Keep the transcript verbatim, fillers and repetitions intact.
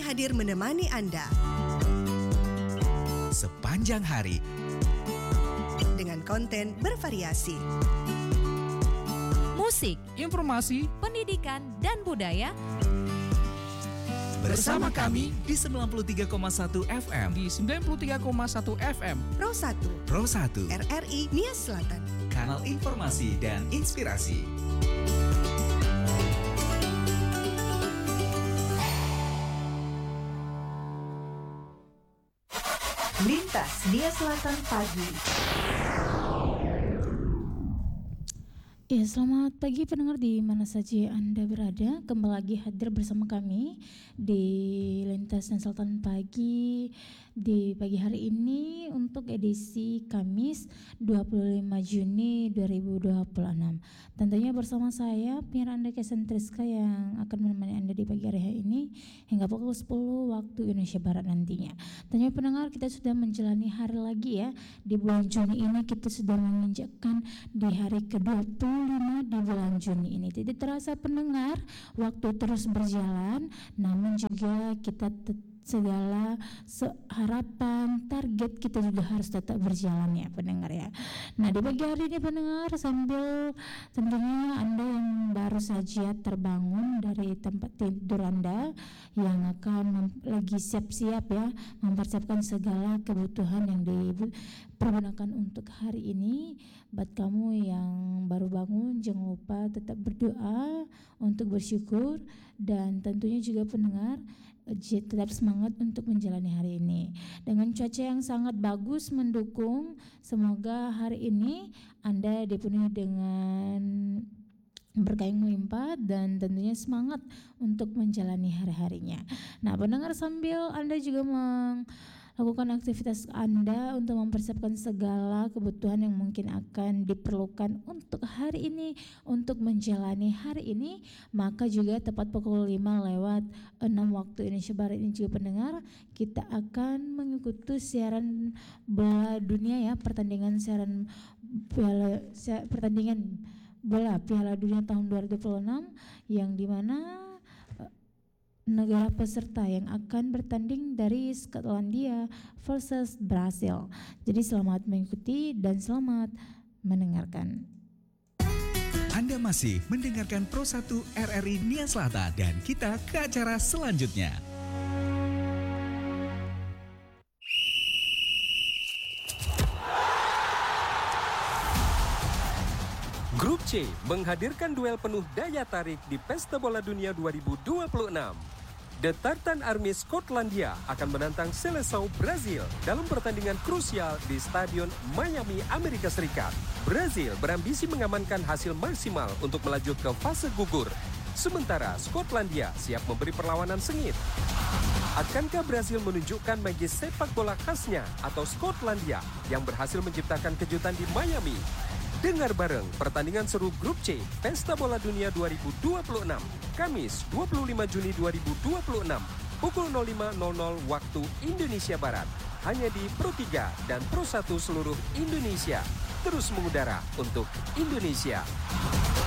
kami hadir menemani Anda sepanjang hari dengan konten bervariasi. Musik, informasi, pendidikan, dan budaya. bersama kami di sembilan puluh tiga koma satu F M, di sembilan puluh tiga koma satu F M, Pro satu, Pro satu, R R I Nias Selatan, kanal informasi dan inspirasi. Lintas Nias Selatan pagi. Ya, selamat pagi pendengar di mana saja Anda berada. Kembali lagi hadir bersama kami di Lintas Nias Selatan pagi di pagi hari ini untuk edisi Kamis dua puluh lima Juni dua ribu dua puluh enam. Tentunya bersama saya penyiar Anda Kesan Triska yang akan menemani Anda di pagi hari ini hingga pukul sepuluh waktu Indonesia Barat nantinya. Tentunya pendengar, kita sudah menjalani hari lagi ya. Di bulan Juni ini kita sudah menginjakkan di hari ke dua puluh lima di bulan Juni ini. Tidak terasa pendengar, waktu terus berjalan, namun juga kita tetap segala harapan, target kita juga harus tetap berjalan ya pendengar ya. Nah, di pagi hari ini pendengar, sambil tentunya Anda yang baru saja terbangun dari tempat tidur Anda yang akan mem- lagi siap-siap ya mempersiapkan segala kebutuhan yang dipergunakan untuk hari ini. Buat kamu yang baru bangun, jangan lupa tetap berdoa untuk bersyukur, dan tentunya juga pendengar tetap semangat untuk menjalani hari ini dengan cuaca yang sangat bagus mendukung. Semoga hari ini Anda dipenuhi dengan berkah yang melimpah dan tentunya semangat untuk menjalani hari-harinya. Nah pendengar, sambil Anda juga melakukan aktivitas Anda untuk mempersiapkan segala kebutuhan yang mungkin akan diperlukan untuk hari ini, untuk menjalani hari ini, maka juga tepat pukul lima lewat enam waktu Indonesia Barat ini juga pendengar, kita akan mengikuti siaran bola dunia ya, pertandingan siaran piala, pertandingan bola Piala Dunia tahun dua ribu dua puluh enam yang dimana negara peserta yang akan bertanding dari Skotlandia versus Brasil. Jadi selamat mengikuti dan selamat mendengarkan. Anda masih mendengarkan Pro satu R R I Nias Selatan dan kita ke acara selanjutnya. Grup C menghadirkan duel penuh daya tarik di Pesta Bola Dunia dua ribu dua puluh enam. The Tartan Army Skotlandia akan menantang Seleção Brazil dalam pertandingan krusial di Stadion Miami, Amerika Serikat. Brazil berambisi mengamankan hasil maksimal untuk melaju ke fase gugur, sementara Skotlandia siap memberi perlawanan sengit. Akankah Brazil menunjukkan magis sepak bola khasnya atau Skotlandia yang berhasil menciptakan kejutan di Miami? Dengar bareng pertandingan seru Grup C Pesta Bola Dunia dua ribu dua puluh enam, Kamis dua puluh lima Juni dua ribu dua puluh enam, pukul nol lima nol nol waktu Indonesia Barat, hanya di Pro tiga dan Pro satu seluruh Indonesia. Terus mengudara untuk Indonesia.